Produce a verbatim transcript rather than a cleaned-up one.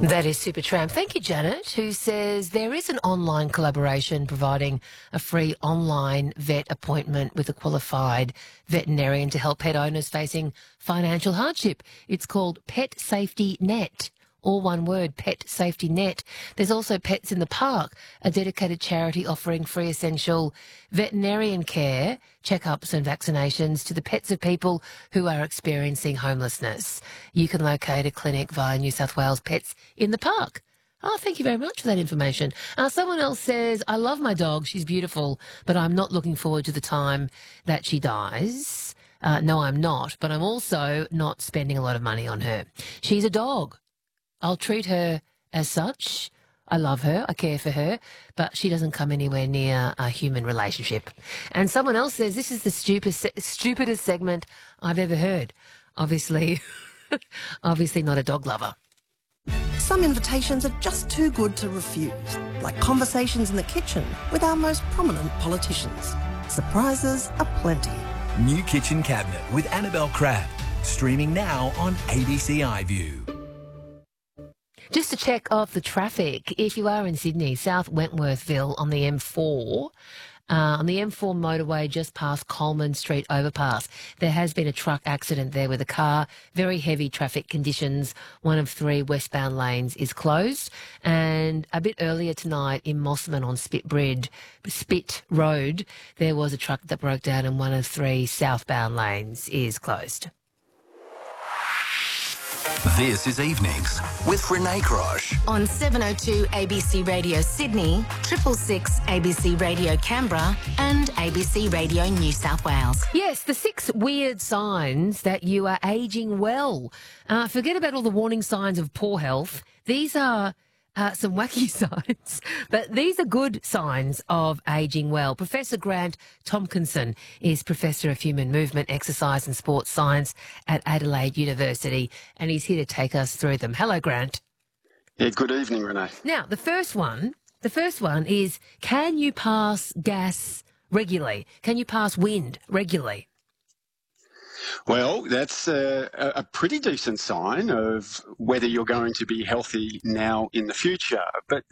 That is Supertramp. Thank you, Janet, who says there is an online collaboration providing a free online vet appointment with a qualified veterinarian to help pet owners facing financial hardship. It's called Pet Safety Net. All one word, Pet Safety Net. There's also Pets in the Park, a dedicated charity offering free essential veterinarian care, checkups and vaccinations to the pets of people who are experiencing homelessness. You can locate a clinic via New South Wales Pets in the Park. Oh, thank you very much for that information. Uh, someone else says, I love my dog, she's beautiful, but I'm not looking forward to the time that she dies. Uh, no, I'm not, but I'm also not spending a lot of money on her. She's a dog. I'll treat her as such. I love her, I care for her, but she doesn't come anywhere near a human relationship. And someone else says, this is the stupid, stupidest segment I've ever heard. Obviously, obviously not a dog lover. Some invitations are just too good to refuse, like conversations in the kitchen with our most prominent politicians. Surprises are plenty. New Kitchen Cabinet with Annabelle Crabb, streaming now on A B C iView. Just to check off the traffic, if you are in Sydney, South Wentworthville on the M four, uh, on the M four motorway just past Coleman Street overpass, there has been a truck accident there with a car, very heavy traffic conditions. One of three westbound lanes is closed. And a bit earlier tonight in Mossman on Spit Bridge, Spit Road, there was a truck that broke down and one of three southbound lanes is closed. This is Evenings with Renee Crosh. On seven oh two A B C Radio Sydney, triple six A B C Radio Canberra and A B C Radio New South Wales. Yes, the six weird signs that you are ageing well. Uh, forget about all the warning signs of poor health. These are uh, some wacky signs, but these are good signs of ageing well. Professor Grant Tompkinson is Professor of Human Movement, Exercise and Sports Science at Adelaide University, and he's here to take us through them. Hello, Grant. Yeah, good evening, Renee. Now, the first one, the first one is, can you pass gas regularly? Can you pass wind regularly? Well, that's a, a pretty decent sign of whether you're going to be healthy now in the future. But